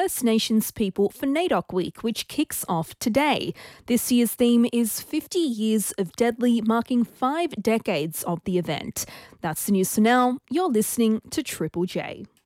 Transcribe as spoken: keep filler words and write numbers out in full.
First Nations people for NAIDOC Week, which kicks off today. This year's theme is fifty years of Deadly, marking five decades of the event. That's the news for now. You're listening to Triple J.